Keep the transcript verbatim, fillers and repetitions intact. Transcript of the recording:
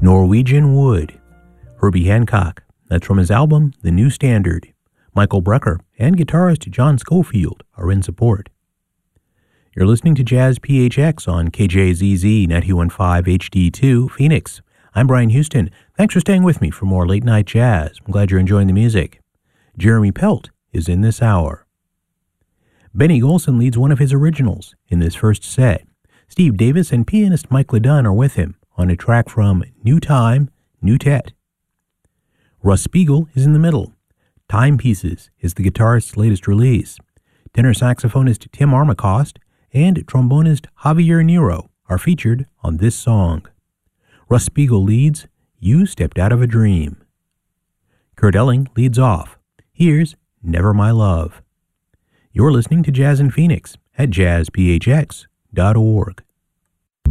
Norwegian Wood, Herbie Hancock. That's from his album, The New Standard. Michael Brecker and guitarist John Schofield are in support. You're listening to Jazz P H X on K J Z Z ninety-one point five H D two, Phoenix. I'm Brian Houston. Thanks for staying with me for more late night jazz. I'm glad you're enjoying the music. Jeremy Pelt is in this hour. Benny Golson leads one of his originals in this first set. Steve Davis and pianist Mike LeDunn are with him on a track from New Time, New Tet. Russ Spiegel is in the middle. Timepieces is the guitarist's latest release. Tenor saxophonist Tim Armacost and trombonist Javier Nero are featured on this song. Russ Spiegel leads You Stepped Out of a Dream. Kurt Elling leads off. Here's Never My Love. You're listening to Jazz in Phoenix at jazz p h x dot org.